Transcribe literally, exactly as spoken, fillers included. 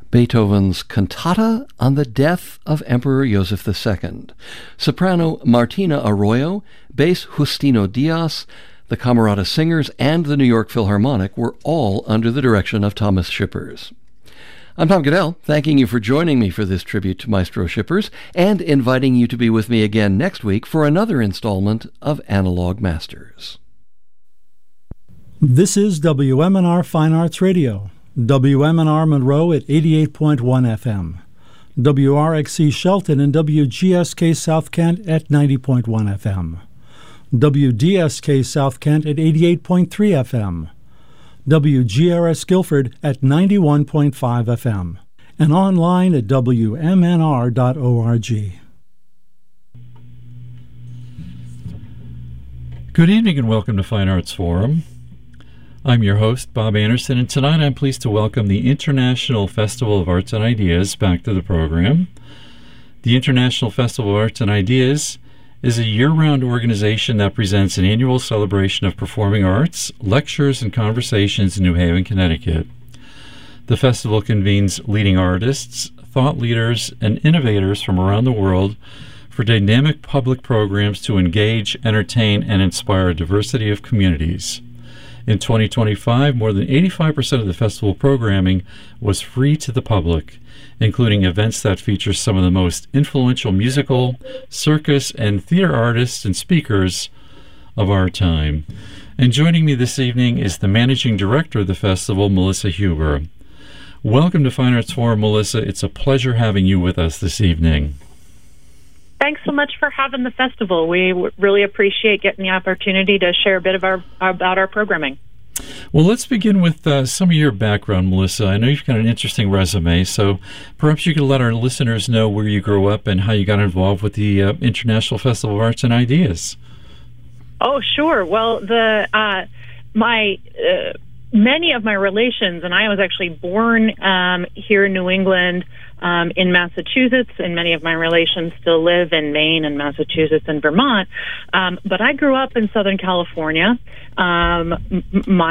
Beethoven's Cantata on the Death of Emperor Joseph the Second. Soprano Martina Arroyo, bass Justino Diaz, the Camerata Singers, and the New York Philharmonic were all under the direction of Thomas Shippers. I'm Tom Goodell, thanking you for joining me for this tribute to Maestro Shippers, and inviting you to be with me again next week for another installment of Analog Masters. This is W M N R Fine Arts Radio, W M N R Monroe at eighty-eight point one F M, W R X C Shelton and W G S K South Kent at ninety point one F M, W D S K South Kent at eighty-eight point three F M, W G R S Guilford at ninety-one point five F M, and online at W M N R dot org. Good evening and welcome to Fine Arts Forum. I'm your host, Bob Anderson, and tonight I'm pleased to welcome the International Festival of Arts and Ideas back to the program. The International Festival of Arts and Ideas is a year-round organization that presents an annual celebration of performing arts, lectures, and conversations in New Haven, Connecticut. The festival convenes leading artists, thought leaders, and innovators from around the world for dynamic public programs to engage, entertain, and inspire a diversity of communities. In twenty twenty-five, more than eighty-five percent of the festival programming was free to the public, including events that feature some of the most influential musical, circus, and theater artists and speakers of our time. And joining me this evening is the managing director of the festival, Melissa Huber. Welcome to Fine Arts Forum, Melissa. It's a pleasure having you with us this evening. Thanks so much for having the festival. We w- really appreciate getting the opportunity to share a bit of our about our programming. Well, let's begin with uh, some of your background, Melissa. I know you've got an interesting resume, so perhaps you could let our listeners know where you grew up and how you got involved with the uh, International Festival of Arts and Ideas. Oh, sure. Well, the uh, my uh, many of my relations, and I was actually born um, here in New England, um, in Massachusetts, and many of my relations still live in Maine and Massachusetts and Vermont. Um, but I grew up in Southern California. Um, m- my